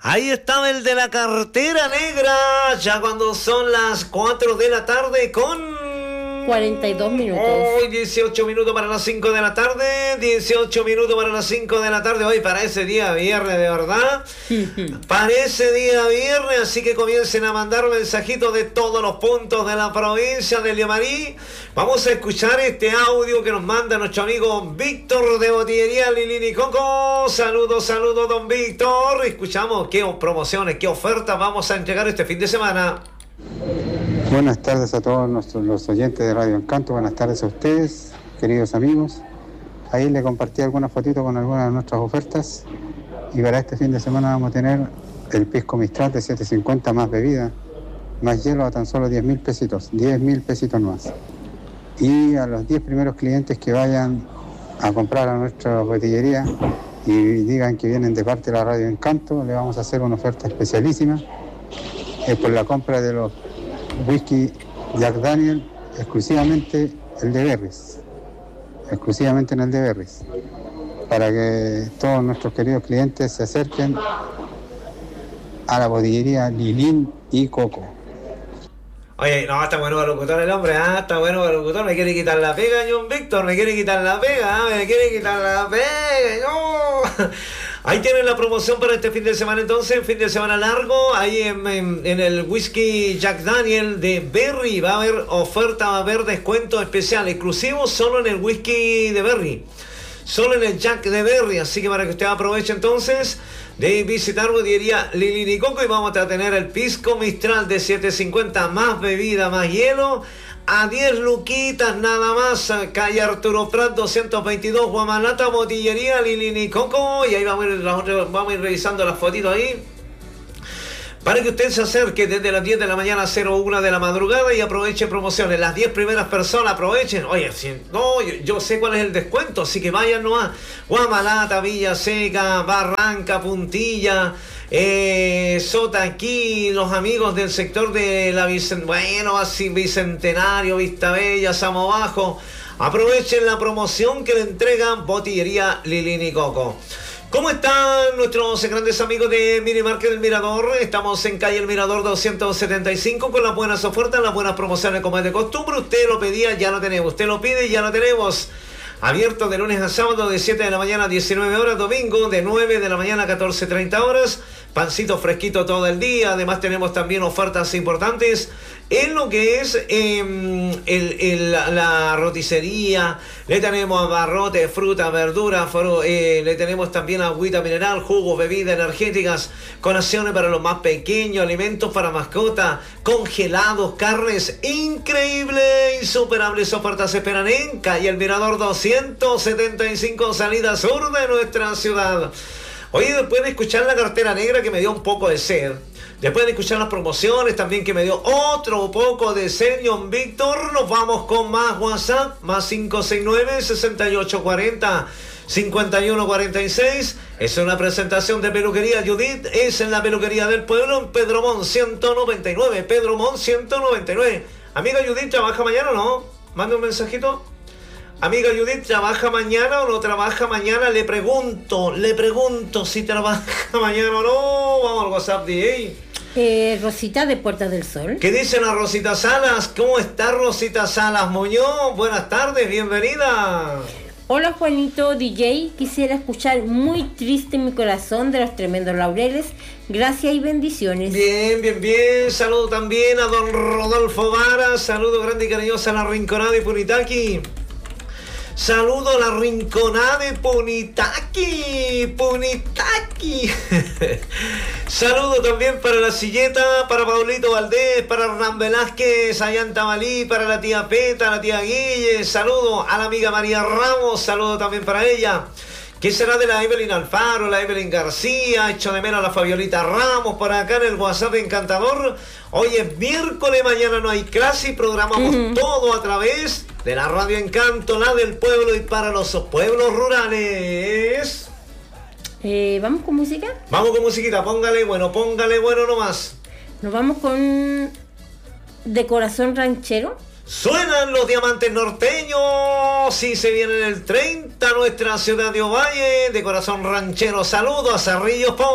Ahí estaba el de la cartera negra, ya cuando son las 4 de la tarde con 42 minutos. Hoy 18 minutos para las 5 de la tarde. 18 minutos para las 5 de la tarde. Hoy parece día viernes, de verdad. Parece día viernes, así que comiencen a mandar mensajitos de todos los puntos de la provincia de Limarí. Vamos a escuchar este audio que nos manda nuestro amigo Víctor de Botillería Lilini Coco. Saludos, saludos, don Víctor. Escuchamos qué promociones, qué ofertas vamos a entregar este fin de semana. Buenas tardes a todos los oyentes de Radio Encanto, buenas tardes a ustedes, queridos amigos. Ahí le compartí algunas fotitos con algunas de nuestras ofertas y para este fin de semana vamos a tener el pisco Mistral de 7.50 más bebida, más hielo a tan solo 10.000 pesitos, 10.000 pesitos más. Y a los 10 primeros clientes que vayan a comprar a nuestra botillería y digan que vienen de parte de la Radio Encanto, le vamos a hacer una oferta especialísima por la compra de los whisky Jack Daniel, exclusivamente el de Berries, exclusivamente en el de Berries, para que todos nuestros queridos clientes se acerquen a la botillería Lilín y Coco. Oye, no, está bueno para locutor el hombre, está bueno para locutor, me quiere quitar la pega, John Víctor, me quiere quitar la pega, me quiere quitar la pega, no. Ahí tienen la promoción para este fin de semana entonces, fin de semana largo, ahí en el whisky Jack Daniel de Berry va a haber oferta, va a haber descuento especial, exclusivo solo en el whisky de Berry, solo en el Jack de Berry, así que para que usted aproveche entonces de visitar botillería Lilini Coco y vamos a tener el pisco Mistral de 7.50 más bebida, más hielo, a 10 luquitas nada más, calle Arturo Prat 222, Guamanata, botillería Lilini Coco, y ahí vamos a ir revisando las fotitos ahí, para que usted se acerque desde las 10 de la mañana a 01 de la madrugada y aproveche promociones. Las 10 primeras personas aprovechen. Oye, no, yo sé cuál es el descuento, así que vayan nomás. Guamalata, Villa Seca, Barranca, Puntilla, Sotaquí, los amigos del sector de la Bicentenario, Vista Bella, Samo Bajo. Aprovechen la promoción que le entregan Botillería Lilini Coco. ¿Cómo están nuestros grandes amigos de Minimarket del Mirador? Estamos en calle El Mirador 275 con las buenas ofertas, las buenas promociones como es de costumbre. Usted lo pedía, ya lo tenemos. Usted lo pide, ya lo tenemos. Abierto de lunes a sábado de 7 de la mañana a 19 horas, domingo de 9 de la mañana a 14:30 horas. Pancito fresquito todo el día. Además tenemos también ofertas importantes en lo que es la roticería. Le tenemos abarrotes, fruta, verdura, le tenemos también agüita mineral, jugos, bebidas energéticas, colaciones para los más pequeños, alimentos para mascota, congelados, carnes. Increíble, insuperables ofertas se esperan en calle El Mirador 275, salida sur de nuestra ciudad. Oye, después de escuchar la cartera negra que me dio un poco de sed, después de escuchar las promociones también que me dio otro poco de sed, John Víctor, nos vamos con más WhatsApp, más 569-6840-5146. Es una presentación de Peluquería Judith, es en la Peluquería del Pueblo, en Pedro Mon 199, Pedro Mon 199. Amiga Judith, ¿trabaja mañana o no? Manda un mensajito. Amiga Judith, ¿trabaja mañana o no trabaja mañana? Le pregunto si trabaja mañana o no. Vamos al WhatsApp, DJ. Rosita de Puertas del Sol. ¿Qué dice la Rosita Salas? ¿Cómo está Rosita Salas Muñoz? Buenas tardes, bienvenida. Hola Juanito, DJ. Quisiera escuchar Muy triste mi corazón de Los Tremendos Laureles. Gracias y bendiciones. Bien. Saludo también a don Rodolfo Vara. Saludo grande y cariñoso a la Rinconada de Punitaqui. Saludo a la Rinconada de Punitaqui. Saludo también para la Silleta, para Paulito Valdés, para Hernán Velázquez, allá en Tamalí, para la tía Peta, la tía Guille. Saludo a la amiga María Ramos, saludo también para ella. ¿Qué será de la Evelyn Alfaro, la Evelyn García? Echo de menos a la Fabiolita Ramos por acá en el WhatsApp encantador. Hoy es miércoles, mañana no hay clase y programamos todo a través de la Radio Encanto, la del pueblo y para los pueblos rurales. ¿Vamos con música? Vamos con musiquita, póngale bueno nomás. Nos vamos con De Corazón Ranchero. Suenan los diamantes norteños. Sí, se viene el 30 nuestra ciudad de Ovalle. De Corazón Ranchero. Saludos a Cerrillos.